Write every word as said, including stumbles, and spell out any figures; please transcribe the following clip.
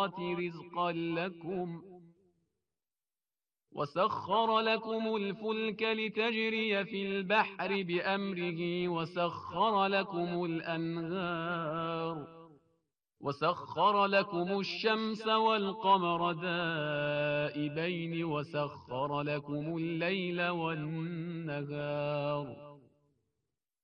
والثمرات رزقا لكم وسخر لكم الفلك لتجري في البحر بأمره وسخر لكم الأنهار وسخر لكم الشمس والقمر دائبين وسخر لكم الليل والنهار